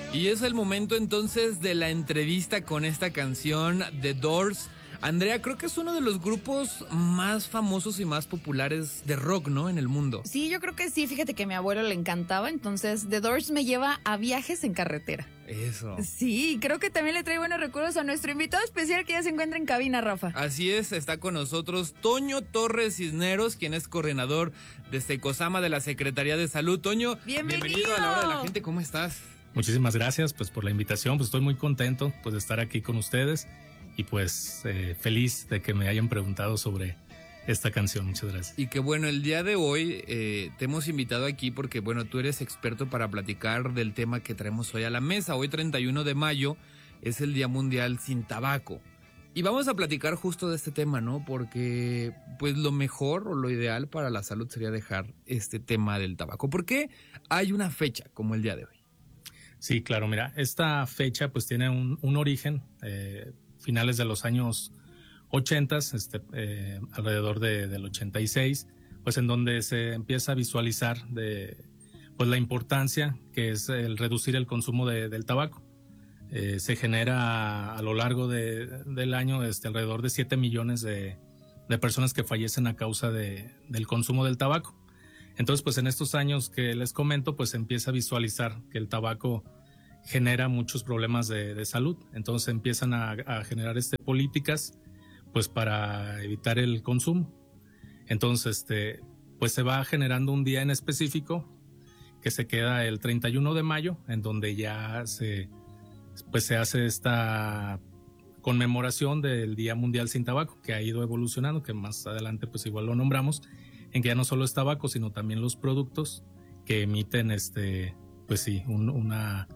Y es el momento entonces de la entrevista con esta canción The Doors. Andrea, creo que es uno de los grupos más famosos y más populares de rock, ¿no? En el mundo. Sí, yo creo que sí. Fíjate que a mi abuelo le encantaba, entonces The Doors me lleva a viajes en carretera. Eso. Sí, creo que también le trae buenos recuerdos a nuestro invitado especial que ya se encuentra en cabina, Rafa. Así es, está con nosotros Toño Torres Cisneros, quien es coordinador de Secosama de la Secretaría de Salud. Toño, bienvenido a La Hora de la Gente, ¿cómo estás? Muchísimas gracias pues por la invitación, pues estoy muy contento pues de estar aquí con ustedes y pues feliz de que me hayan preguntado sobre esta canción. Muchas gracias. Y que bueno, el día de hoy te hemos invitado aquí porque bueno, tú eres experto para platicar del tema que traemos hoy a la mesa. Hoy 31 de mayo es el Día Mundial Sin Tabaco. Y vamos a platicar justo de este tema, ¿no? Porque pues lo mejor o lo ideal para la salud sería dejar este tema del tabaco. ¿Por qué hay una fecha como el día de hoy? Sí, claro, mira, esta fecha pues tiene un origen, finales de los años 80, alrededor del 86, pues en donde se empieza a visualizar pues la importancia que es el reducir el consumo del tabaco. Se genera a lo largo del año alrededor de 7 millones de personas que fallecen a causa del consumo del tabaco. Entonces, pues en estos años que les comento, pues se empieza a visualizar que el tabaco genera muchos problemas de salud. Entonces empiezan a generar políticas pues para evitar el consumo. Entonces, pues se va generando un día en específico que se queda el 31 de mayo, en donde ya se hace esta conmemoración del Día Mundial Sin Tabaco, que ha ido evolucionando, que más adelante pues igual lo nombramos, en que ya no solo es tabaco, sino también los productos que emiten pues sí, un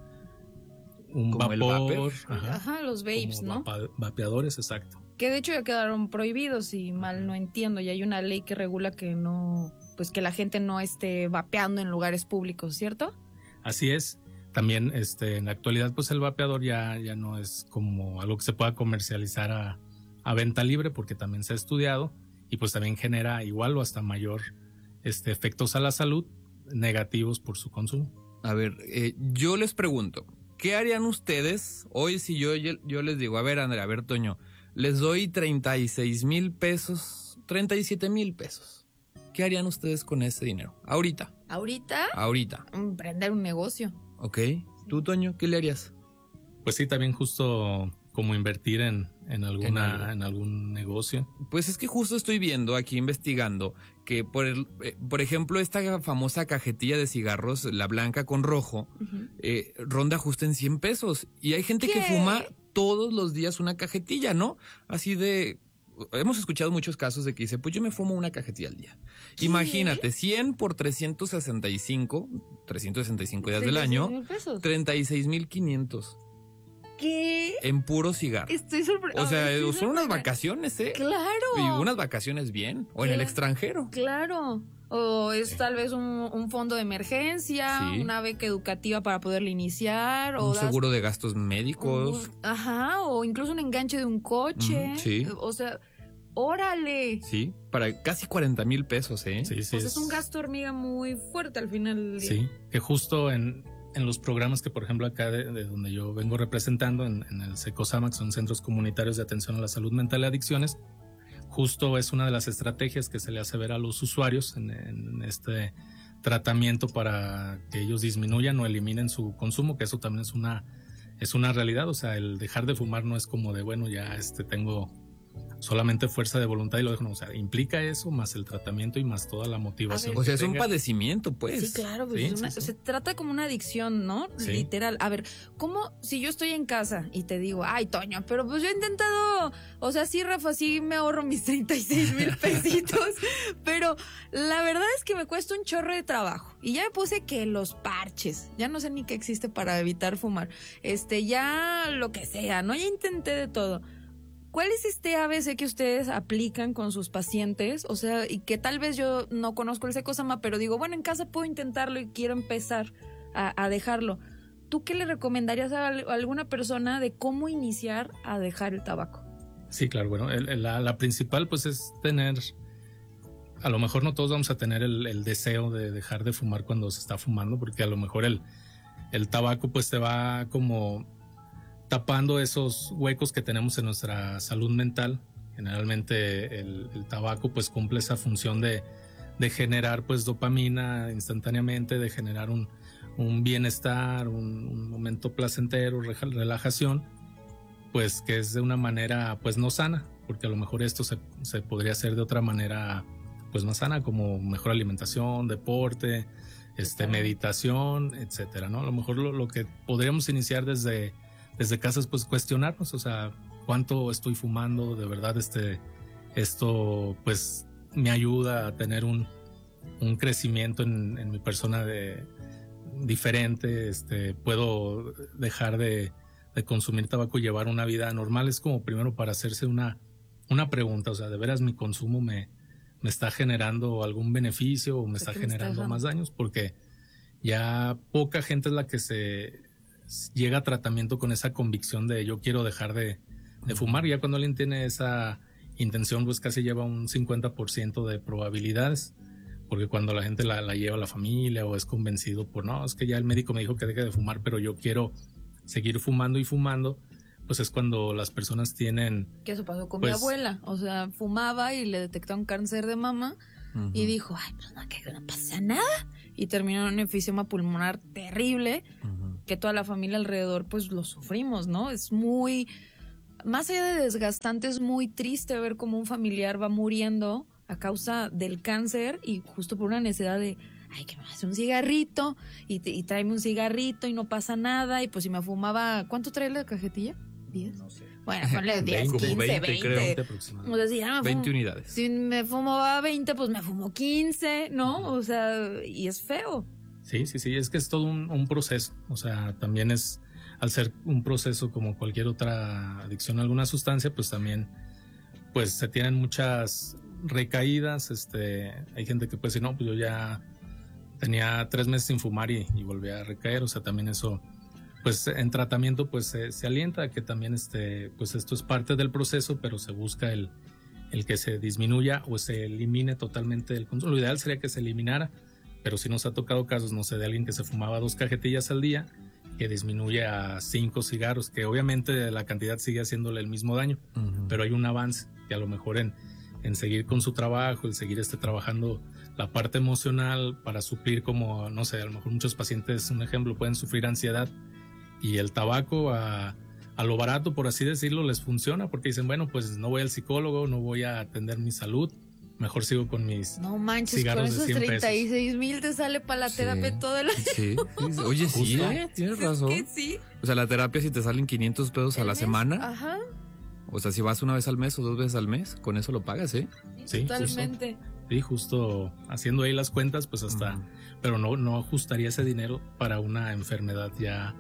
vapor. Ajá, los vapes, ¿no? Vapeadores, exacto. Que de hecho ya quedaron prohibidos, si mal no entiendo, y hay una ley que regula que no, pues que la gente no esté vapeando en lugares públicos, ¿cierto? Así es. También en la actualidad pues el vapeador ya no es como algo que se pueda comercializar a venta libre, porque también se ha estudiado y pues también genera igual o hasta mayor efectos a la salud negativos por su consumo. A ver, yo les pregunto, ¿qué harían ustedes hoy si yo les digo, a ver Andrea, a ver Toño, les doy 36,000 pesos, 37,000 pesos? ¿Qué harían ustedes con ese dinero? Ahorita. ¿Ahorita? Ahorita. Emprender un negocio. Ok. ¿Tú, Toño, qué le harías? Pues sí, también justo como invertir en algún negocio. Pues es que justo estoy viendo aquí, investigando, que por ejemplo, esta famosa cajetilla de cigarros, la blanca con rojo, ronda justo en 100 pesos. Y hay gente que fuma todos los días una cajetilla, ¿no? Así de... Hemos escuchado muchos casos de que dice, pues yo me fumo una cajetilla al día. ¿Qué? Imagínate, 100 por 365 días del año, 36,500. ¿Qué? En puro cigarro. Estoy sorprendida. O sea, son unas vacaciones, ¿eh? Claro. Y unas vacaciones bien. O en el extranjero. Claro. O es tal vez un fondo de emergencia, sí, una beca educativa para poderle iniciar. Un seguro de gastos médicos. O incluso un enganche de un coche. Sí. O sea, órale. Sí, para casi 40,000 pesos, ¿eh? Sí, pues es un gasto hormiga muy fuerte al final del día. Sí, que justo en los programas que, por ejemplo, acá de donde yo vengo representando, en el Secosama, que son Centros Comunitarios de Atención a la Salud Mental y Adicciones, justo es una de las estrategias que se le hace ver a los usuarios en este tratamiento para que ellos disminuyan o eliminen su consumo, que eso también es una realidad. O sea, el dejar de fumar no es como de, bueno, ya tengo solamente fuerza de voluntad y lo dejo. No, o sea, implica eso más el tratamiento y más toda la motivación. O sea, es un padecimiento, pues. Sí, claro, pues sí, se trata como una adicción, ¿no? Sí. Literal. A ver, ¿cómo si yo estoy en casa y te digo, ay, Toño, pero pues yo he intentado, o sea, sí, Rafa, sí me ahorro mis 36,000 pesitos, pero la verdad es que me cuesta un chorro de trabajo. Y ya me puse que los parches, ya no sé ni qué existe para evitar fumar, ya lo que sea, ¿no? Ya intenté de todo. ¿Cuál es ABC que ustedes aplican con sus pacientes? O sea, y que tal vez yo no conozco el Secosama, pero digo, bueno, en casa puedo intentarlo y quiero empezar a dejarlo. ¿Tú qué le recomendarías a alguna persona de cómo iniciar a dejar el tabaco? Sí, claro, bueno, la principal pues es tener, a lo mejor no todos vamos a tener el deseo de dejar de fumar cuando se está fumando, porque a lo mejor el tabaco pues te va como tapando esos huecos que tenemos en nuestra salud mental. Generalmente el tabaco pues cumple esa función de generar pues dopamina instantáneamente, de generar un bienestar, un momento placentero, relajación, pues que es de una manera pues no sana, porque a lo mejor esto se podría hacer de otra manera pues más sana, como mejor alimentación, deporte, meditación, etcétera, ¿no? A lo mejor lo que podríamos iniciar desde casa es pues cuestionarnos, o sea, cuánto estoy fumando, de verdad esto pues me ayuda a tener un crecimiento en mi persona diferente, puedo dejar de consumir tabaco y llevar una vida normal. Es como primero para hacerse una pregunta, o sea, ¿de veras mi consumo me está generando algún beneficio o me está generando más daños? Porque ya poca gente es la que se llega a tratamiento con esa convicción de yo quiero dejar de fumar. Ya cuando alguien tiene esa intención, pues casi lleva un 50% de probabilidades, porque cuando la gente la lleva a la familia o es convencido por, no, es que ya el médico me dijo que deje de fumar, pero yo quiero seguir fumando y fumando, pues es cuando las personas tienen... ¿Qué eso pasó con pues, mi abuela? O sea, fumaba y le detectaron cáncer de mama y dijo, ay, pues no, que no pasa nada. Y terminó en un enfisema pulmonar terrible, que toda la familia alrededor pues lo sufrimos, ¿no? Es muy... Más allá de desgastante, es muy triste ver cómo un familiar va muriendo a causa del cáncer y justo por una necesidad de, ay, que me hace un cigarrito y tráeme un cigarrito y no pasa nada. Y pues si me fumaba, ¿cuánto trae la cajetilla? ¿10? No sé. Bueno, ponle 10, 15, 20. Creo. 20 aproximadamente. O sea, si ya me 20 unidades. Si me fumaba 20, pues me fumo 15, ¿no? O sea, y es feo. Sí, es que es todo un proceso. O sea, también es, al ser un proceso como cualquier otra adicción a alguna sustancia, pues también pues se tienen muchas recaídas. Hay gente que puede decir, no, pues yo ya tenía 3 meses sin fumar y volví a recaer. O sea, también eso, pues en tratamiento pues se alienta que también pues esto es parte del proceso, pero se busca el que se disminuya o se elimine totalmente el consumo. Lo ideal sería que se eliminara, pero sí nos ha tocado casos, no sé, de alguien que se fumaba 2 cajetillas al día, que disminuye a 5 cigarros, que obviamente la cantidad sigue haciéndole el mismo daño, pero hay un avance que a lo mejor en seguir con su trabajo, el seguir trabajando la parte emocional para suplir, como, no sé, a lo mejor muchos pacientes, un ejemplo, pueden sufrir ansiedad y el tabaco a lo barato, por así decirlo, les funciona porque dicen, bueno, pues no voy al psicólogo, no voy a atender mi salud, mejor sigo con mis no manches, cigarros con esos de 100 pesos. 36,000 te sale para la terapia todo el año. Sí. Oye, sí, tienes razón. Es que sí. O sea, la terapia, si te salen 500 pesos a la semana, Ajá. o sea, si vas una vez al mes o 2 veces al mes, con eso lo pagas, ¿eh? Sí, Totalmente. Justo haciendo ahí las cuentas, pues hasta, pero no ajustaría ese dinero para una enfermedad ya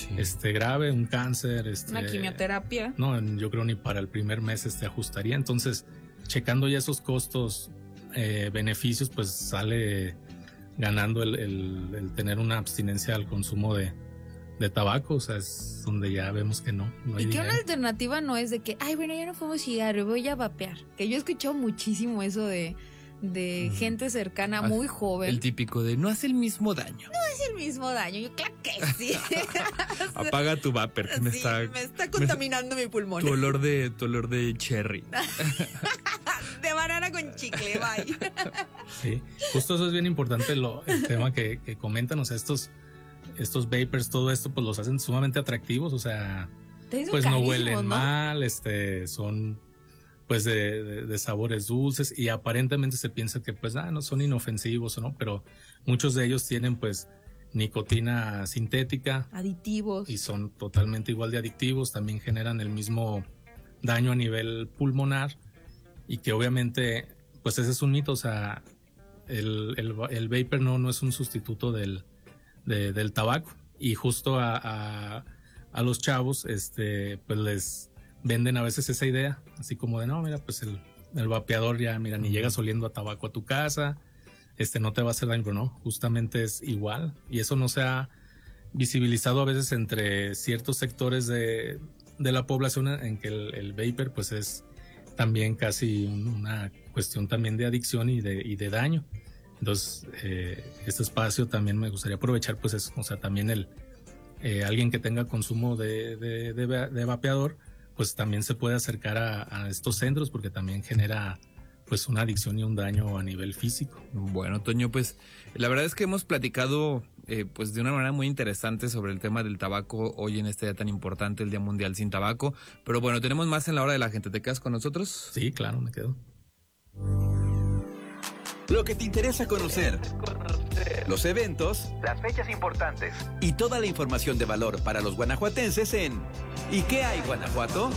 grave, un cáncer, una quimioterapia. No, yo creo ni para el primer mes ajustaría. Entonces, checando ya esos costos, beneficios, pues sale ganando el tener una abstinencia al consumo de tabaco. O sea, es donde ya vemos que no hay y que dinero. una alternativa no es de que, ay, bueno, ya no fumo cigarro, voy a vapear. Que yo he escuchado muchísimo eso de gente cercana, muy joven. El típico de no hace el mismo daño. No es el mismo daño, yo claro que sí. Apaga tu vapor, que me está contaminando mi pulmón. Tu olor de cherry. De banana con chicle, bye. Sí, justo eso es bien importante, el tema que comentan. O sea, estos vapers, todo esto, pues los hacen sumamente atractivos. O sea, pues no huelen mal, son pues de sabores dulces y aparentemente se piensa que pues no son inofensivos, ¿no? Pero muchos de ellos tienen pues nicotina sintética, aditivos, y son totalmente igual de adictivos. También generan el mismo daño a nivel pulmonar, y que obviamente pues ese es un mito. O sea, el vapor no es un sustituto del tabaco, y justo a los chavos pues les venden a veces esa idea, así como de no, mira, pues el vapeador ya, mira, ni llegas oliendo a tabaco a tu casa, no te va a hacer daño. Pero no, justamente es igual, y eso no se ha visibilizado a veces entre ciertos sectores de la población, en que el vapor pues es también casi una cuestión también de adicción y de daño. Entonces, este espacio también me gustaría aprovechar, pues o sea, también el alguien que tenga consumo de vapeador, pues también se puede acercar a estos centros porque también genera pues una adicción y un daño a nivel físico. Bueno, Toño, pues la verdad es que hemos platicado pues de una manera muy interesante sobre el tema del tabaco hoy en este día tan importante, el Día Mundial Sin Tabaco. Pero bueno, tenemos más en la hora de la gente. ¿Te quedas con nosotros? Sí, claro, me quedo. Lo que te interesa conocer, los eventos, las fechas importantes y toda la información de valor para los guanajuatenses en ¿Y qué hay, Guanajuato?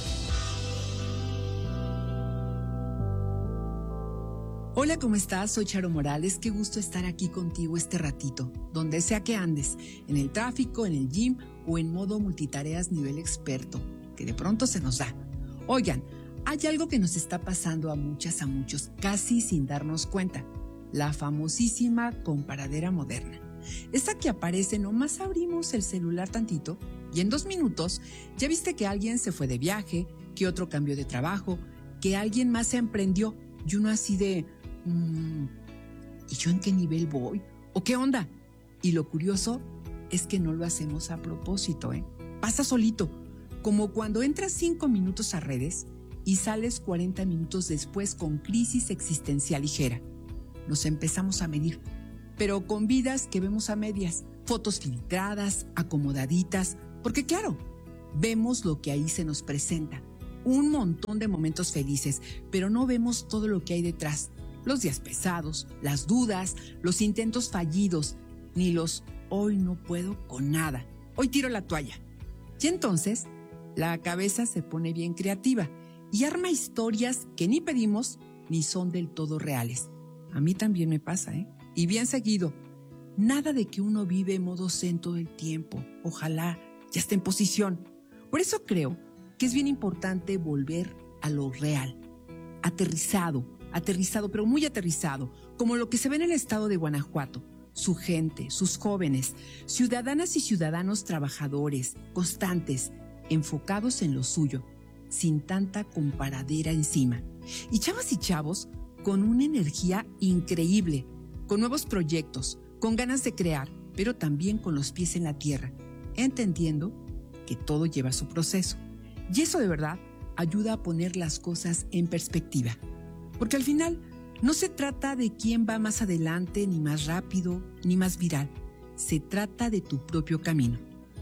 Hola, ¿cómo estás? Soy Charo Morales. Qué gusto estar aquí contigo este ratito, donde sea que andes, en el tráfico, en el gym o en modo multitareas nivel experto, que de pronto se nos da. Oigan, hay algo que nos está pasando a muchos, casi sin darnos cuenta. La famosísima comparadera moderna. Esa que aparece, nomás abrimos el celular tantito y en 2 minutos ya viste que alguien se fue de viaje, que otro cambió de trabajo, que alguien más se emprendió y uno así de... ¿y yo en qué nivel voy? ¿O qué onda? Y lo curioso es que no lo hacemos a propósito, ¿eh? Pasa solito, como cuando entras 5 minutos a redes y sales 40 minutos después con crisis existencial ligera. Nos empezamos a medir, pero con vidas que vemos a medias, fotos filtradas, acomodaditas, porque claro, vemos lo que ahí se nos presenta, un montón de momentos felices, pero no vemos todo lo que hay detrás, los días pesados, las dudas, los intentos fallidos, ni los hoy no puedo con nada, hoy tiro la toalla. Y entonces, la cabeza se pone bien creativa y arma historias que ni pedimos ni son del todo reales. A mí también me pasa, ¿eh? Y bien seguido. Nada de que uno vive en modo zen todo el tiempo. Ojalá ya esté en posición. Por eso creo que es bien importante volver a lo real. Aterrizado, pero muy aterrizado, como lo que se ve en el estado de Guanajuato. Su gente, sus jóvenes, ciudadanas y ciudadanos trabajadores, constantes, enfocados en lo suyo, sin tanta comparadera encima. Y chavas y chavos con una energía increíble, con nuevos proyectos, con ganas de crear, pero también con los pies en la tierra, entendiendo que todo lleva su proceso. Y eso de verdad ayuda a poner las cosas en perspectiva. Porque al final no se trata de quién va más adelante, ni más rápido, ni más viral. Se trata de tu propio camino.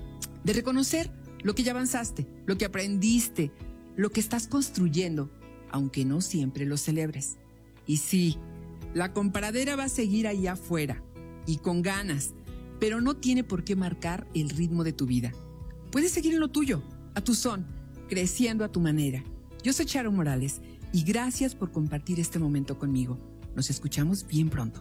De reconocer lo que ya avanzaste, lo que aprendiste, lo que estás construyendo, aunque no siempre lo celebres. Y sí, la comparadera va a seguir ahí afuera, y con ganas, pero no tiene por qué marcar el ritmo de tu vida. Puedes seguir en lo tuyo, a tu son, creciendo a tu manera. Yo soy Charo Morales, y gracias por compartir este momento conmigo. Nos escuchamos bien pronto.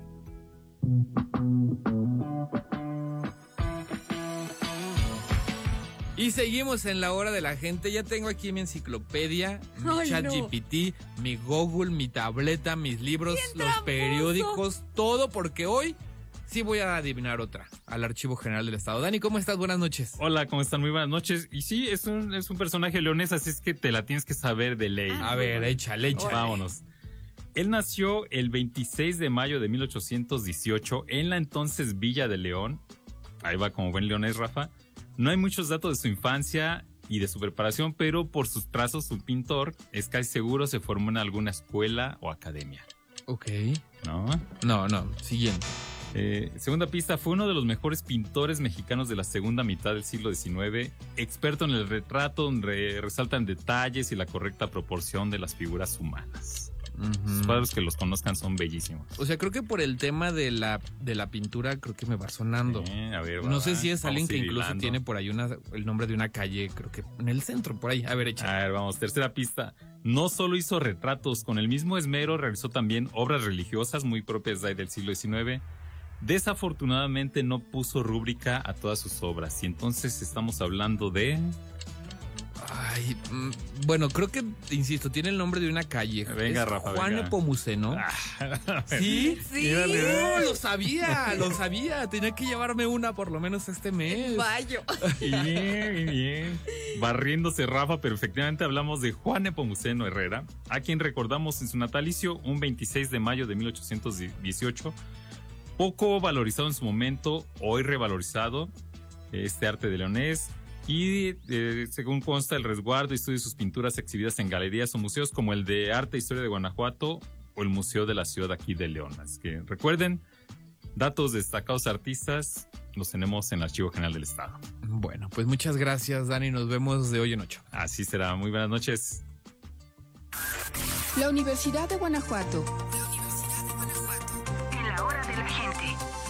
Y seguimos en la hora de la gente. Ya tengo aquí mi enciclopedia, mi ChatGPT, mi Google, mi tableta, mis libros, los periódicos, todo, porque hoy sí voy a adivinar otra al Archivo General del Estado. Dani, ¿cómo estás? Buenas noches. Hola, ¿cómo están? Muy buenas noches. Y sí, es un personaje leonés, así es que te la tienes que saber de ley. A ver, échale. Vámonos. Él nació el 26 de mayo de 1818 en la entonces Villa de León. Ahí va como buen leonés, Rafa. No hay muchos datos de su infancia y de su preparación, pero por sus trazos, un pintor, es casi seguro se formó en alguna escuela o academia. Ok. ¿No? No. Siguiente. Segunda pista, fue uno de los mejores pintores mexicanos de la segunda mitad del siglo XIX, experto en el retrato donde resaltan detalles y la correcta proporción de las figuras humanas. Sus cuadros, que los conozcan, son bellísimos. O sea, creo que por el tema de la pintura, creo que me va sonando. A ver, no sé si es alguien que incluso tiene por ahí el nombre de una calle, creo que en el centro, por ahí. A ver, échale. A ver, vamos, tercera pista. No solo hizo retratos, con el mismo esmero realizó también obras religiosas muy propias del siglo XIX. Desafortunadamente no puso rúbrica a todas sus obras, y entonces estamos hablando de... Ay, bueno, creo que, insisto, tiene el nombre de una calle. Venga, Rafa, Juan venga. Nepomuceno. ¿Sí? Sí. No, lo sabía. Tenía que llevarme una por lo menos este mes. Mayo. Bien. Barriéndose, Rafa, pero efectivamente hablamos de Juan Nepomuceno Herrera, a quien recordamos en su natalicio, un 26 de mayo de 1818. Poco valorizado en su momento, hoy revalorizado. este arte de leonés. Y según consta, el resguardo y estudio de sus pinturas exhibidas en galerías o museos como el de Arte e Historia de Guanajuato o el Museo de la Ciudad aquí de León. Así que recuerden, datos de destacados artistas los tenemos en el Archivo General del Estado. Bueno, pues muchas gracias, Dani. Nos vemos de hoy en 8. Así será. Muy buenas noches. La Universidad de Guanajuato. En la hora de la gente.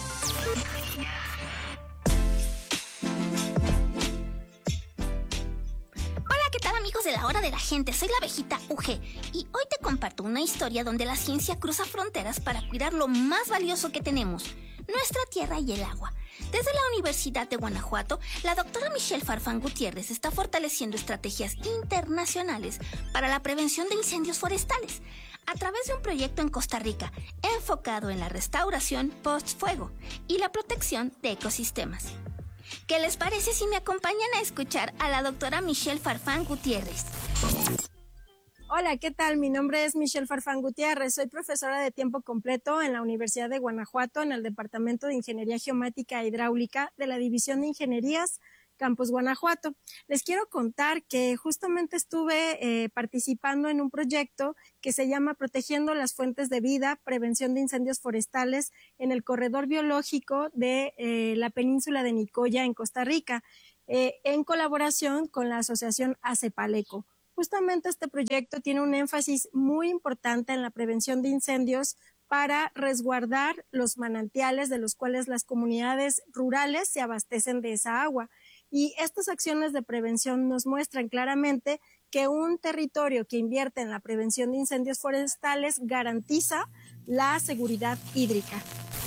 Hola, ¿qué tal amigos de la hora de la gente? Soy la abejita UG y hoy te comparto una historia donde la ciencia cruza fronteras para cuidar lo más valioso que tenemos, nuestra tierra y el agua. Desde la Universidad de Guanajuato, la doctora Michelle Farfán Gutiérrez está fortaleciendo estrategias internacionales para la prevención de incendios forestales a través de un proyecto en Costa Rica enfocado en la restauración post-fuego y la protección de ecosistemas. ¿Qué les parece si me acompañan a escuchar a la doctora Michelle Farfán Gutiérrez? Hola, ¿qué tal? Mi nombre es Michelle Farfán Gutiérrez. Soy profesora de tiempo completo en la Universidad de Guanajuato en el Departamento de Ingeniería Geomática e Hidráulica de la División de Ingenierías Campus Guanajuato. Les quiero contar que justamente estuve participando en un proyecto que se llama Protegiendo las Fuentes de Vida, Prevención de Incendios Forestales en el Corredor Biológico de la Península de Nicoya en Costa Rica, en colaboración con la Asociación ACEPALECO. Justamente este proyecto tiene un énfasis muy importante en la prevención de incendios para resguardar los manantiales de los cuales las comunidades rurales se abastecen de esa agua. Y estas acciones de prevención nos muestran claramente que un territorio que invierte en la prevención de incendios forestales garantiza la seguridad hídrica.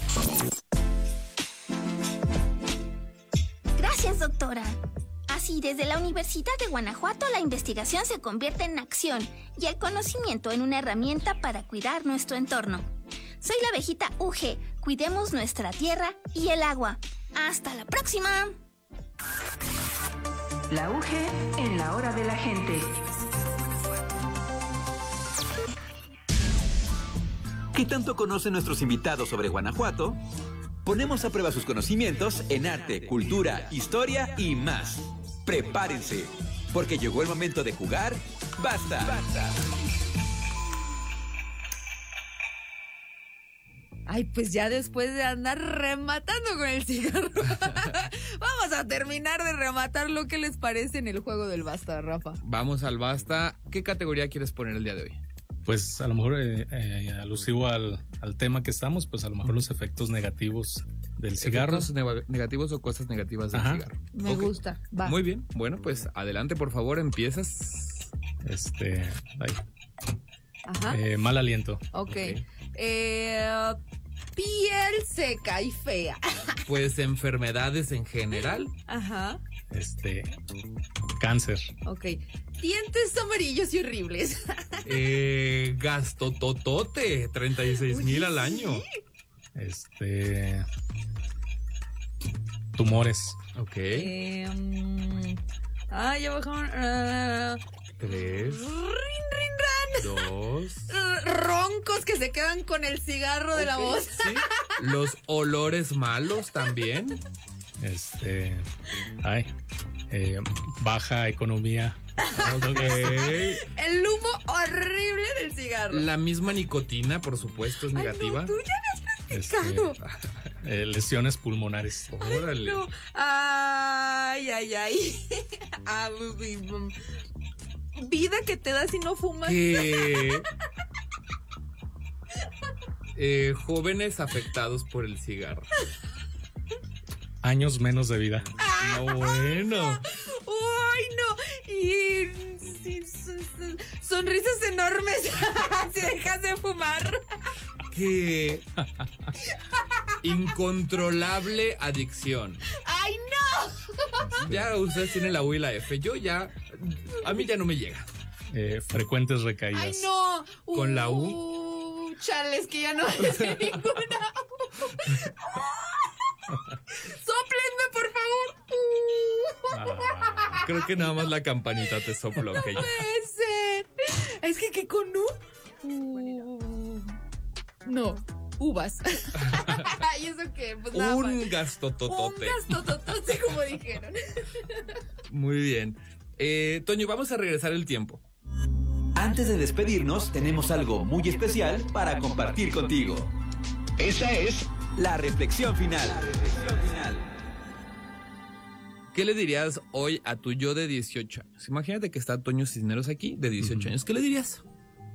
Gracias, doctora. Así, desde la Universidad de Guanajuato, la investigación se convierte en acción y el conocimiento en una herramienta para cuidar nuestro entorno. Soy la abejita UG. Cuidemos nuestra tierra y el agua. ¡Hasta la próxima! La UG en la hora de la gente. ¿Qué tanto conocen nuestros invitados sobre Guanajuato? Ponemos a prueba sus conocimientos en arte, cultura, historia y más. Prepárense, porque llegó el momento de jugar. ¡Basta! Ay, pues ya después de andar rematando con el cigarro, vamos a terminar de rematar. Lo que les parece en el juego del Basta, Rafa. Vamos al Basta. ¿Qué categoría quieres poner el día de hoy? Pues a lo mejor alusivo al tema que estamos, pues a lo mejor los efectos negativos del cigarro. ¿Efectos negativos o cosas negativas del cigarro? Me gusta, va. Muy bien, bueno, pues adelante, por favor, empiezas. Mal aliento. Ok. Piel seca y fea. Pues enfermedades en general. Ajá. Cáncer. Ok. Dientes amarillos y horribles. Gasto totote, 36,000 al año. Tumores. Ok. Ya bajaron. 3. Rin, ran. 2. Roncos que se quedan con el cigarro de la voz. Sí. Los olores malos también. Baja economía. Okay. El humo horrible del cigarro. La misma nicotina, por supuesto, es negativa. No, tú ya me has platicado. Lesiones pulmonares. Órale. No. Ay. Vida que te da si no fumas. ¿Qué? Jóvenes afectados por el cigarro. Años menos de vida. No, bueno. ¡Ay, no! Y sonrisas enormes si dejas de fumar. ¿Qué? Incontrolable adicción. ¡Ay, no! Ya ustedes tienen la U y la F. Yo ya... A mí ya no me llega. Frecuentes recaídas. ¡Ay, no! ¿Con la U? Chales, que ya no es ninguna. ¡Sóplenme, por favor! Creo que nada más la campanita te sopló. Okay. No puede ser. Es que con U... No. uvas. ¿Y eso qué? Pues nada más. Un gastototote. Un gastototote, como dijeron. Muy bien. Toño, vamos a regresar el tiempo. Antes de despedirnos, tenemos algo muy especial para compartir contigo. Esa es la reflexión final. ¿Qué le dirías hoy a tu yo de 18 años? Imagínate que está Toño Cisneros aquí, de 18 años. ¿Qué le dirías?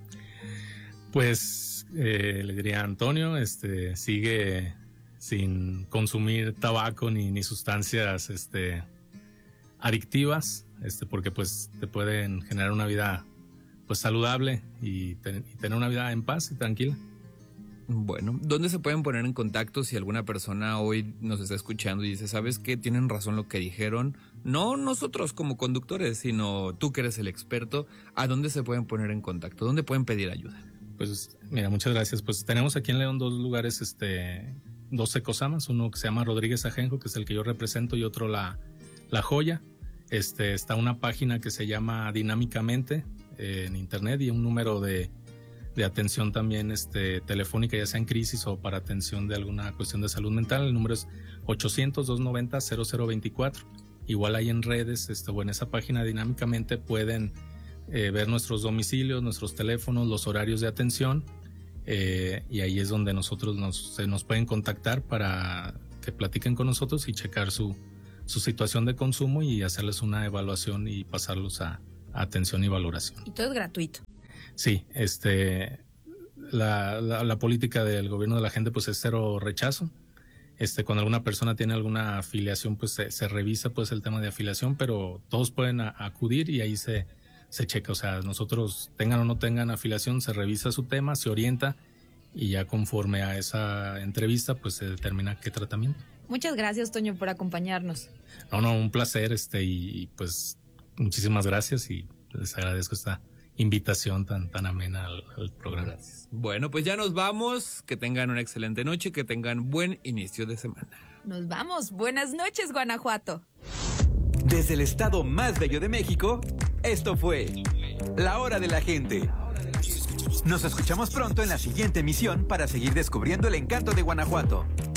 Pues le diría a Antonio, sigue sin consumir tabaco ni sustancias adictivas, porque pues te pueden generar una vida pues saludable y tener una vida en paz y tranquila. Bueno, ¿dónde se pueden poner en contacto si alguna persona hoy nos está escuchando y dice, ¿sabes qué? Tienen razón lo que dijeron. No nosotros como conductores, sino tú que eres el experto. ¿A dónde se pueden poner en contacto? ¿Dónde pueden pedir ayuda? Pues mira, muchas gracias. Pues tenemos aquí en León 2 lugares, 2 ecosamas. Uno que se llama Rodríguez Ajenjo, que es el que yo represento, y otro La Joya. Está una página que se llama Dinámicamente en internet, y un número de atención también telefónica, ya sea en crisis o para atención de alguna cuestión de salud mental. El número es 800-290-0024. Igual ahí en redes o en esa página Dinámicamente pueden ver nuestros domicilios, nuestros teléfonos, los horarios de atención, y ahí es donde se nos pueden contactar para que platiquen con nosotros y checar su situación de consumo y hacerles una evaluación y pasarlos a atención y valoración. Y todo es gratuito. Sí, la política del gobierno de la gente pues es cero rechazo. Cuando alguna persona tiene alguna afiliación, pues se revisa pues el tema de afiliación, pero todos pueden acudir y ahí se checa. O sea, nosotros tengan o no tengan afiliación, se revisa su tema, se orienta y ya conforme a esa entrevista pues se determina qué tratamiento. Muchas gracias, Toño, por acompañarnos. No, un placer, y pues muchísimas gracias y les agradezco esta invitación tan amena al programa. Gracias. Bueno, pues ya nos vamos. Que tengan una excelente noche, que tengan buen inicio de semana. Nos vamos. Buenas noches, Guanajuato. Desde el estado más bello de México, esto fue La Hora de la Gente. Nos escuchamos pronto en la siguiente emisión para seguir descubriendo el encanto de Guanajuato.